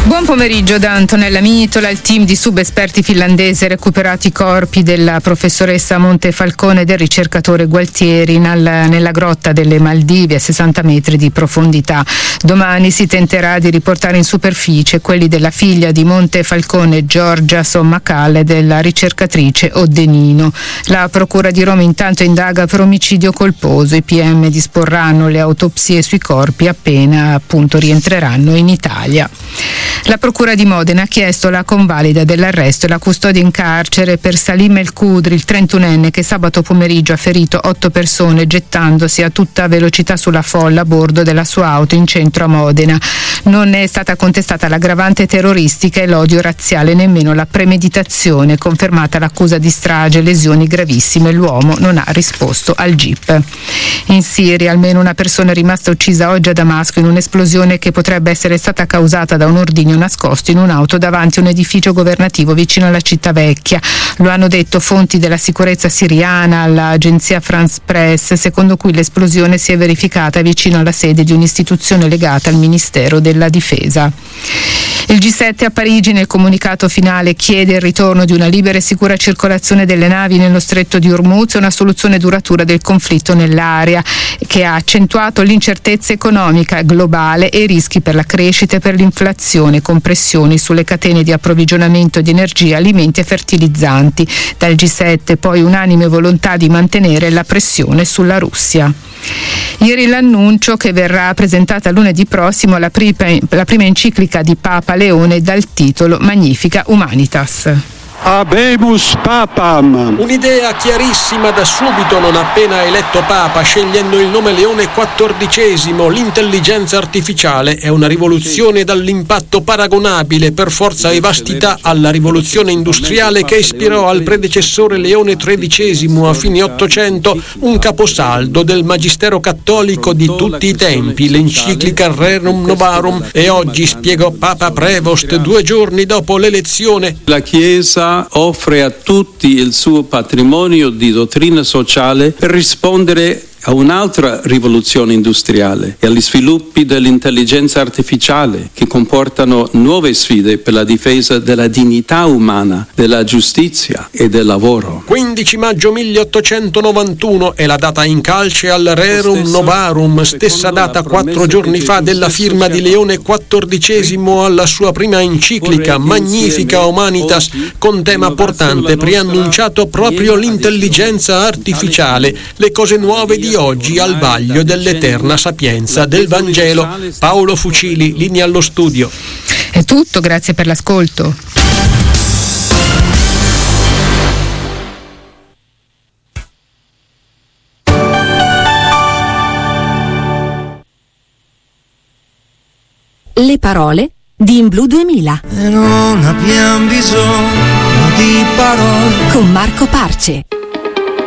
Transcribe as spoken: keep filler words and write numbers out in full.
Buon pomeriggio da Antonella Mitola. Il team di subesperti finlandese ha recuperato i corpi della professoressa Montefalcone e del ricercatore Gualtieri nel, nella grotta delle Maldive a sessanta metri di profondità. Domani si tenterà di riportare in superficie quelli della figlia di Montefalcone, Giorgia Sommacalle, e della ricercatrice Oddenino. La Procura di Roma intanto indaga per omicidio colposo. I P M disporranno le autopsie sui corpi appena appunto rientreranno in Italia. La Procura di Modena ha chiesto la convalida dell'arresto e la custodia in carcere per Salim El Kudri, il trentunenne che sabato pomeriggio ha ferito otto persone gettandosi a tutta velocità sulla folla a bordo della sua auto in centro a Modena. Non è stata contestata l'aggravante terroristica e l'odio razziale, nemmeno la premeditazione, confermata l'accusa di strage e lesioni gravissime. L'uomo non ha risposto al G I P. In Siria almeno una persona è rimasta uccisa oggi a Damasco in un'esplosione che potrebbe essere stata causata da un ordigno nascosto in un'auto davanti a un edificio governativo vicino alla città vecchia. Lo hanno detto fonti della sicurezza siriana all'agenzia France Press, secondo cui l'esplosione si è verificata vicino alla sede di un'istituzione legata al Ministero della Difesa. Il G sette a Parigi nel comunicato finale chiede il ritorno di una libera e sicura circolazione delle navi nello stretto di Hormuz e una soluzione duratura del conflitto nell'area, che ha accentuato l'incertezza economica globale e i rischi per la crescita e per l'inflazione, con pressioni sulle catene di approvvigionamento di energia, alimenti e fertilizzanti. Dal G sette poi unanime volontà di mantenere la pressione sulla Russia. Ieri l'annuncio che verrà presentata lunedì prossimo la prima, la prima enciclica di Papa Leone dal titolo Magnificat Humanitas. Habemus Papam. Un'idea chiarissima da subito, non appena eletto Papa, scegliendo il nome Leone quattordicesimo. L'intelligenza artificiale è una rivoluzione dall'impatto paragonabile per forza e vastità alla rivoluzione industriale che ispirò al predecessore Leone tredicesimo a fine Ottocento un caposaldo del magistero cattolico di tutti i tempi, l'enciclica Rerum Novarum, e oggi, spiegò Papa Prevost due giorni dopo l'elezione, la Chiesa offre a tutti il suo patrimonio di dottrina sociale per rispondere a un'altra rivoluzione industriale e agli sviluppi dell'intelligenza artificiale che comportano nuove sfide per la difesa della dignità umana, della giustizia e del lavoro. quindici maggio milleottocentonovantuno è la data in calce al Rerum Novarum, stessa data quattro giorni fa della firma di Leone quattordicesimo alla sua prima enciclica Magnificat Humanitas, con tema portante preannunciato proprio l'intelligenza artificiale, le cose nuove di oggi al vaglio dell'eterna sapienza del Vangelo. Paolo Fucili, linea allo studio. È tutto, grazie per l'ascolto. Le parole di In Blu duemila. E non abbiamo bisogno di parole. Con Marco Parce.